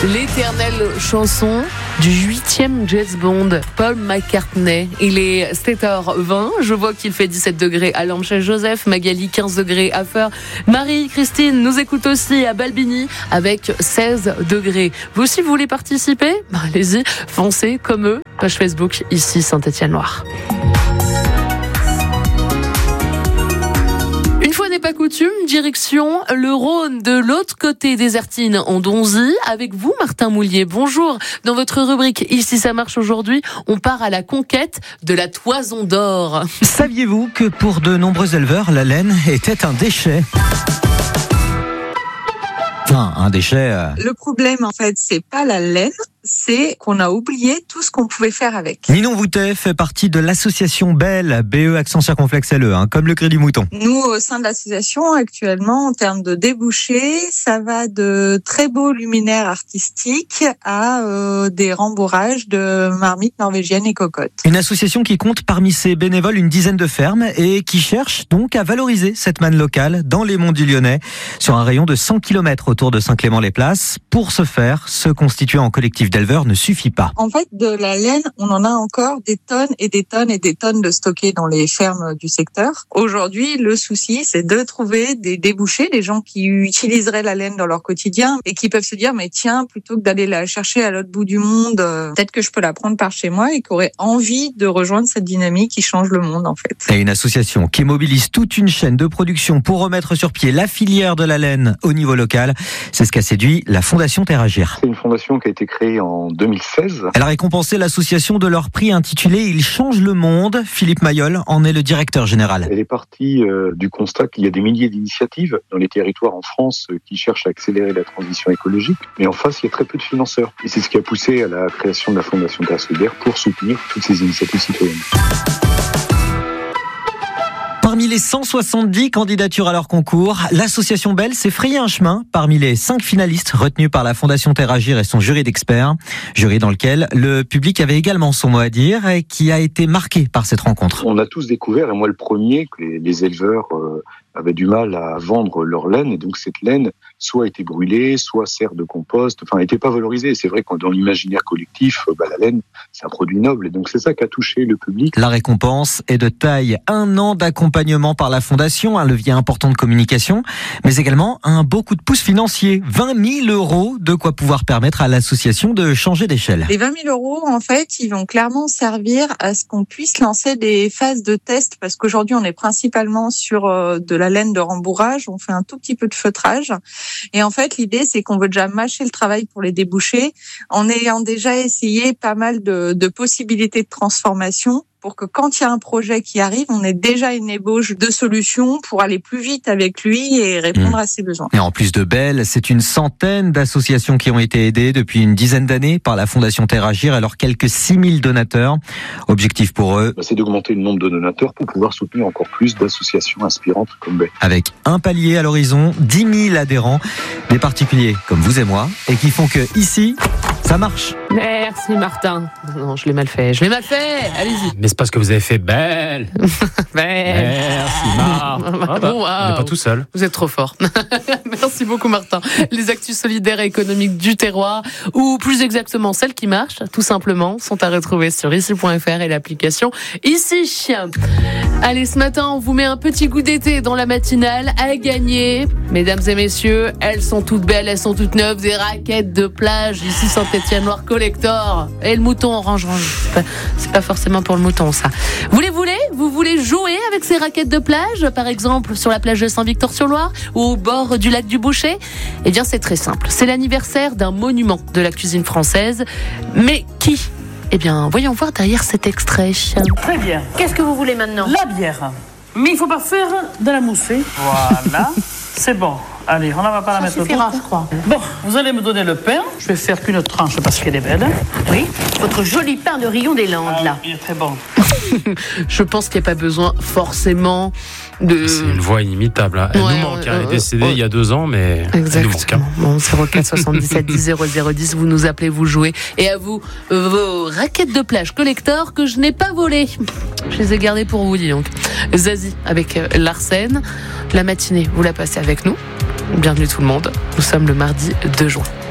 L'éternelle chanson du 8e James Bond, Paul McCartney. Il est 7h20. Je vois qu'il fait 17 degrés à Lampchès Joseph, Magali 15 degrés à Feur. Marie-Christine nous écoute aussi à Balbini avec 16 degrés. Vous aussi, vous voulez participer ? Allez-y, foncez comme eux. Page Facebook, ici Saint-Étienne-Loire. N'est pas coutume, direction le Rhône, de l'autre côté des Ertines, en Donzy, avec vous Martin Moulier. Bonjour. Dans votre rubrique Ici ça marche aujourd'hui, on part à la conquête de la toison d'or. Saviez-vous que pour de nombreux éleveurs, la laine était un déchet ? Enfin, un déchet... Le problème, en fait, c'est pas la laine, c'est qu'on a oublié tout ce qu'on pouvait faire avec. Ninon Voutet fait partie de l'association BEL, BE accent circonflexe LE, comme le cri du mouton. Nous, au sein de l'association, actuellement, en termes de débouchés, ça va de très beaux luminaires artistiques à des rembourrages de marmites norvégiennes et cocottes. Une association qui compte parmi ses bénévoles une dizaine de fermes et qui cherche donc à valoriser cette manne locale dans les monts du Lyonnais, sur un rayon de 100 km autour de Saint-Clément-les-Places. Pour ce faire, se constituer en collectif d'éleveurs ne suffit pas. En fait, de la laine, on en a encore des tonnes et des tonnes et des tonnes de stockées dans les fermes du secteur. Aujourd'hui, le souci, c'est de trouver des débouchés, des gens qui utiliseraient la laine dans leur quotidien et qui peuvent se dire, mais tiens, plutôt que d'aller la chercher à l'autre bout du monde, peut-être que je peux la prendre par chez moi, et qui auraient envie de rejoindre cette dynamique qui change le monde, en fait. Et une association qui mobilise toute une chaîne de production pour remettre sur pied la filière de la laine au niveau local. C'est ce qu'a séduit la Fondation Terre Agir. C'est une fondation qui a été créée en 2016. Elle a récompensé l'association de leur prix intitulé « Il change le monde ». Philippe Mayol en est le directeur général. Elle est partie du constat qu'il y a des milliers d'initiatives dans les territoires en France qui cherchent à accélérer la transition écologique. Mais en face, il y a très peu de financeurs. Et c'est ce qui a poussé à la création de la Fondation Terre Solidaire pour soutenir toutes ces initiatives citoyennes. Parmi les 170 candidatures à leur concours, l'association BEL s'est frayé un chemin parmi les 5 finalistes retenus par la Fondation Terre Agir et son jury d'experts. Jury dans lequel le public avait également son mot à dire et qui a été marqué par cette rencontre. On a tous découvert, et moi le premier, que les éleveurs avaient du mal à vendre leur laine, et donc cette laine soit était brûlée, soit sert de compost, enfin n'était pas valorisée. Et c'est vrai que dans l'imaginaire collectif, la laine, c'est un produit noble, et donc c'est ça qui a touché le public. La récompense est de taille. 1 an d'accompagnement par la Fondation, un levier important de communication, mais également un beau coup de pouce financier. 20 000 €, de quoi pouvoir permettre à l'association de changer d'échelle. Les 20 000 €, en fait, ils vont clairement servir à ce qu'on puisse lancer des phases de test, parce qu'aujourd'hui, on est principalement sur de la laine de rembourrage, on fait un tout petit peu de feutrage. Et en fait, l'idée, c'est qu'on veut déjà mâcher le travail pour les débouchés, en ayant déjà essayé pas mal de possibilités de transformation, pour que quand il y a un projet qui arrive, on ait déjà une ébauche de solutions pour aller plus vite avec lui et répondre à ses besoins. Et en plus de BEL, c'est une centaine d'associations qui ont été aidées depuis une dizaine d'années par la Fondation Terre Agir, alors quelques 6 000 donateurs. Objectif pour eux, c'est d'augmenter le nombre de donateurs pour pouvoir soutenir encore plus d'associations inspirantes comme BEL. Avec un palier à l'horizon, 10 000 adhérents, des particuliers comme vous et moi, et qui font que ici, ça marche. Merci Martin. Non, je l'ai mal fait. Allez-y. Mais c'est parce que vous avez fait belle. Merci Marc. On n'est pas tout seul. Vous êtes trop fort. Merci beaucoup Martin. Les actus solidaires et économiques du terroir, ou plus exactement celles qui marchent, tout simplement, sont à retrouver sur ici.fr et l'application Ici. Allez, ce matin, on vous met un petit goût d'été dans la matinale à gagner. Mesdames et messieurs, elles sont toutes belles, elles sont toutes neuves, des raquettes de plage, ici Saint-Étienne-Loire Collector. Et le mouton orange. C'est pas forcément pour le mouton, ça. Vous voulez jouer avec ces raquettes de plage, par exemple, sur la plage de Saint-Victor-sur-Loire ou au bord du lac du Boucher? Eh bien, c'est très simple. C'est l'anniversaire d'un monument de la cuisine française. Mais qui? Eh bien, voyons voir derrière cet extrait. Très bien. Qu'est-ce que vous voulez maintenant? La bière. Mais il ne faut pas faire de la moussée. Voilà. C'est bon. Allez, on ne va pas la mettre au suffira, je crois. Bon, vous allez me donner le pain. Je vais faire qu'une tranche parce qu'elle est belle. Oui, votre joli pain de Rion des Landes, là. Il est très bon. Je pense qu'il n'y a pas besoin forcément de... C'est une voix inimitable. Hein. Elle nous manque. Elle est décédée il y a 2 ans, mais exactement. Elle nous manque. Bon, 04 77 10 0010, vous nous appelez, vous jouez. Et à vous, vos raquettes de plage collector que je n'ai pas volées. Je les ai gardées pour vous, dis donc. Zazie avec Larsen. La matinée, vous la passez avec nous. Bienvenue tout le monde. Nous sommes le mardi 2 juin.